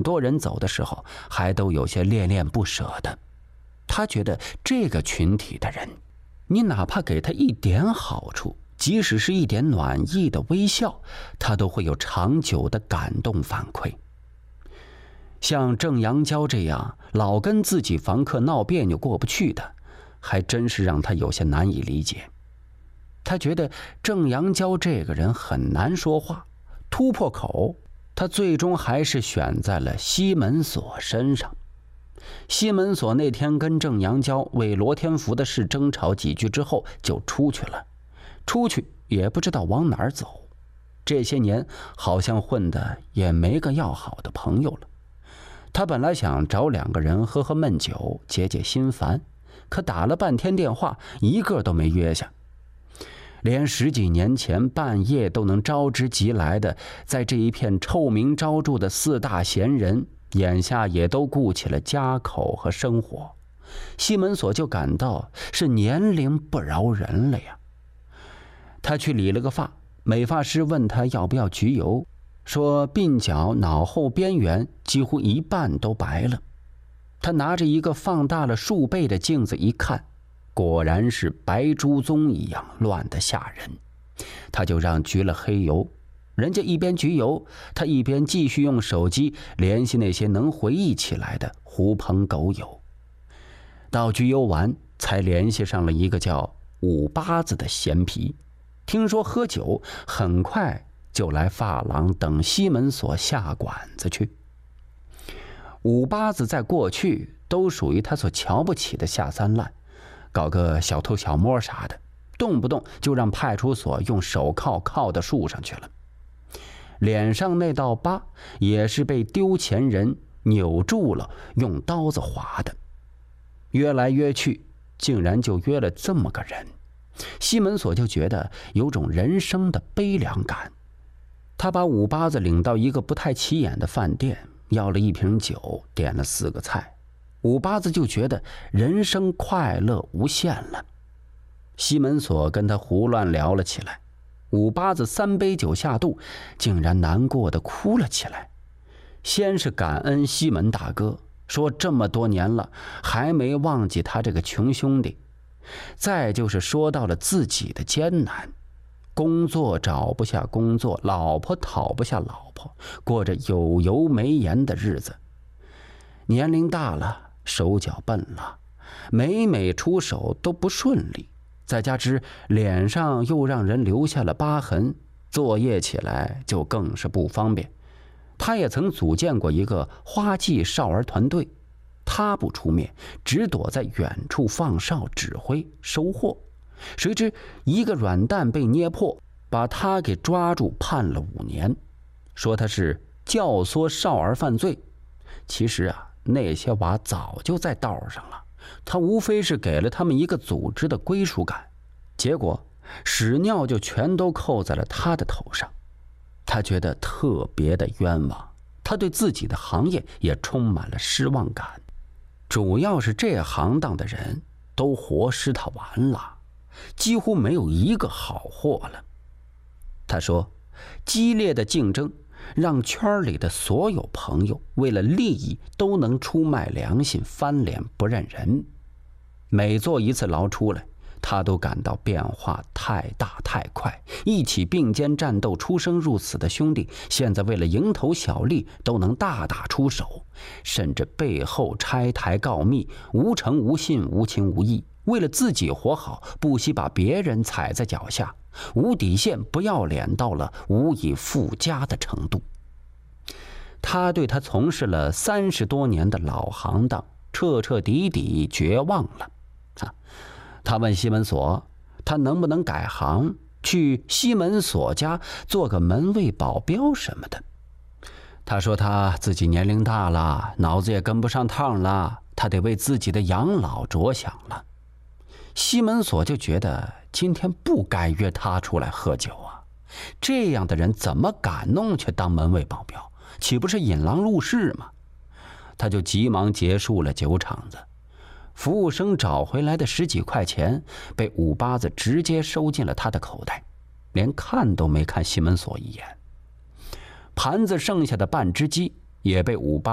多人走的时候，还都有些恋恋不舍的。他觉得这个群体的人，你哪怕给他一点好处，即使是一点暖意的微笑，他都会有长久的感动反馈。像郑阳娇这样老跟自己房客闹别扭过不去的，还真是让他有些难以理解。他觉得郑阳娇这个人很难说话，突破口，他最终还是选在了西门锁身上。西门锁那天跟郑阳娇为罗天福的事争吵几句之后就出去了，出去也不知道往哪儿走。这些年好像混得也没个要好的朋友了。他本来想找2个人喝喝闷酒解解心烦，可打了半天电话，一个都没约下。连10几年前半夜都能招之即来的，在这一片臭名昭著的4大闲人，眼下也都顾起了家口和生活。西门锁就感到是年龄不饶人了呀。他去理了个发，美发师问他要不要焗油，说鬓角脑后边缘几乎一半都白了。他拿着一个放大了数倍的镜子一看，果然是白猪鬃一样乱得吓人。他就让焗了黑油，人家一边焗油，他一边继续用手机联系那些能回忆起来的狐朋狗友。到焗油完，才联系上了一个叫五八子的闲皮，听说喝酒，很快就来发廊等西门锁下馆子去。五八子在过去都属于他所瞧不起的下三滥，搞个小偷小摸啥的，动不动就让派出所用手铐铐到树上去了。脸上那道疤也是被丢钱人扭住了，用刀子划的。约来约去，竟然就约了这么个人。西门锁就觉得有种人生的悲凉感。他把五八子领到一个不太起眼的饭店，要了1瓶酒，点了4个菜。五八子就觉得人生快乐无限了。西门锁跟他胡乱聊了起来，五八子3杯酒下肚，竟然难过的哭了起来。先是感恩西门大哥，说这么多年了还没忘记他这个穷兄弟，再就是说到了自己的艰难，工作找不下工作，老婆讨不下老婆，过着有油没盐的日子。年龄大了，手脚笨了，每出手都不顺利，再加之脸上又让人留下了疤痕，作业起来就更是不方便。他也曾组建过一个花季少儿团队，他不出面，只躲在远处放哨指挥收获。谁知一个软蛋被捏破，把他给抓住判了5年，说他是教唆少儿犯罪。其实啊，那些娃早就在道上了，他无非是给了他们一个组织的归属感，结果屎尿就全都扣在了他的头上。他觉得特别的冤枉，他对自己的行业也充满了失望感，主要是这行当的人都活尸他完了，几乎没有一个好货了。他说，激烈的竞争让圈里的所有朋友为了利益都能出卖良心，翻脸不认人。每坐一次牢出来，他都感到变化太大太快，一起并肩战斗出生入死的兄弟，现在为了蝇头小利都能大打出手，甚至背后拆台告密，无诚无信，无情无义，为了自己活好，不惜把别人踩在脚下，无底线不要脸到了无以复加的程度。他对他从事了30多年的老行当彻彻底底绝望了。他问西门锁，他能不能改行，去西门锁家做个门卫保镖什么的。他说他自己年龄大了，脑子也跟不上趟了，他得为自己的养老着想了。西门锁就觉得今天不该约他出来喝酒啊，这样的人怎么敢弄去当门卫保镖，岂不是引狼入室吗？他就急忙结束了酒场子。服务生找回来的10几块钱被五八子直接收进了他的口袋，连看都没看西门锁一眼。盘子剩下的半只鸡也被五八